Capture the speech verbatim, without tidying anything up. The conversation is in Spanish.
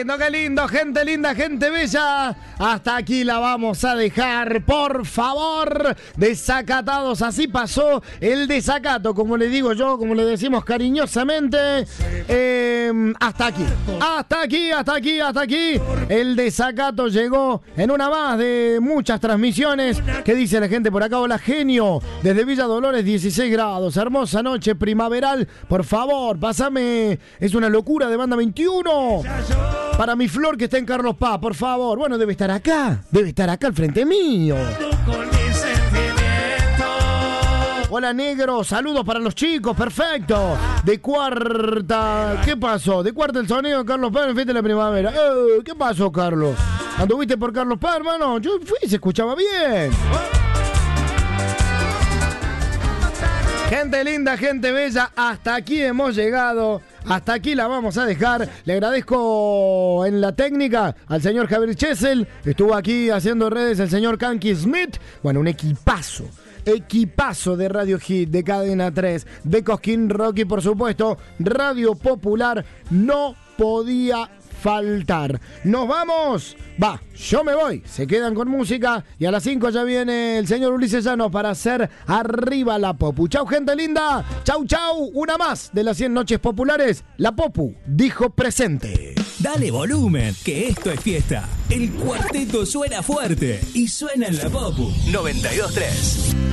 lindo, qué lindo, gente linda, gente bella. Hasta aquí la vamos a dejar, por favor. Desacatados, así pasó el desacato, como le digo yo, como le decimos cariñosamente. Eh, hasta aquí, hasta aquí, hasta aquí, hasta aquí. El desacato llegó en una más de muchas transmisiones. ¿Qué dice la gente por acá? Hola, genio. Desde Villa Dolores, dieciséis grados. Hermosa noche primaveral. Por favor, pásame. Es una locura de Banda veintiuno. Para mi Flor que está en Carlos Paz, por favor. Bueno, debe estar acá. Debe estar acá al frente mío. Hola, negro. Saludos para los chicos. Perfecto. De cuarta. ¿Qué pasó? De cuarta el sonido de Carlos Paz en fiesta de la primavera. Eh, ¿Qué pasó, Carlos? ¿Anduviste por Carlos Paz, hermano? Yo fui y se escuchaba bien. Gente linda, gente bella, hasta aquí hemos llegado, hasta aquí la vamos a dejar. Le agradezco en la técnica al señor Javier Chesel, estuvo aquí haciendo redes el señor Kanky Smith, bueno, un equipazo. Equipazo de Radio Hit, de Cadena tres, de Cosquín Rock y por supuesto Radio Popular no podía faltar. ¡Nos vamos! Va, yo me voy. Se quedan con música y a las cinco ya viene el señor Ulises Llano para hacer Arriba la Popu. Chau, gente linda. Chau, chau. Una más de las cien noches populares. La Popu dijo presente. Dale volumen, que esto es fiesta. El cuarteto suena fuerte y suena en la Popu noventa y dos punto tres.